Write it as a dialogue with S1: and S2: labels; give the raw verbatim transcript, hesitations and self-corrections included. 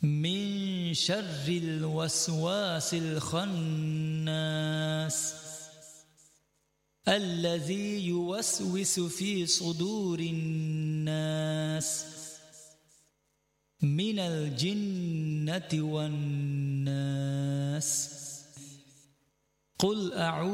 S1: من شر الوسواس الخناس الذي يوسوس في صدور الناس من الجنة والناس. قل أعوذ